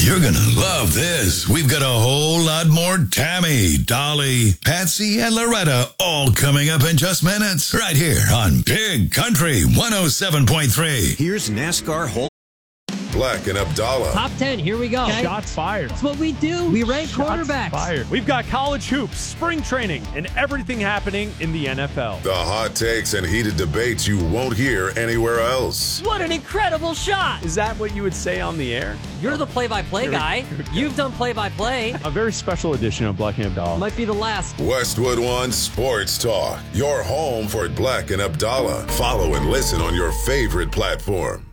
You're going to love this. We've got a whole lot more Tammy, Dolly, Patsy, and Loretta all coming up in just minutes. Right here on Big Country 107.3. Here's NASCAR Hall. Black and Abdallah. Top 10, here we go. Okay. Shots fired. That's what we do. We rank quarterbacks. Fired. We've got college hoops, spring training, and everything happening in the NFL. The hot takes and heated debates you won't hear anywhere else. What an incredible shot. Is that what you would say on the air? You're the play-by-play guy. You've done play-by-play. A very special edition of Black and Abdallah. Might be the last. Westwood One Sports Talk. Your home for Black and Abdallah. Follow and listen on your favorite platform.